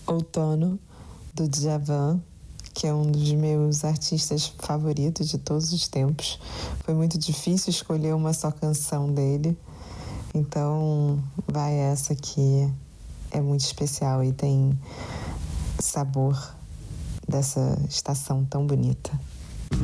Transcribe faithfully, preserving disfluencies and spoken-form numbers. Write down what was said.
Outono, do Djavan, que é um dos meus artistas favoritos de todos os tempos. Foi muito difícil escolher uma só canção dele, então vai essa que é muito especial e tem sabor dessa estação tão bonita.